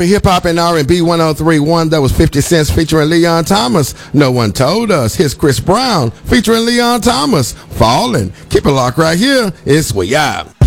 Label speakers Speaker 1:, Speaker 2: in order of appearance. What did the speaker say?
Speaker 1: Hip Hop and R&B 1031, that was 50 Cent featuring Leon Thomas. No One Told Us. Here's Chris Brown featuring Leon Thomas. Falling. Keep it locked right here. It's We Out.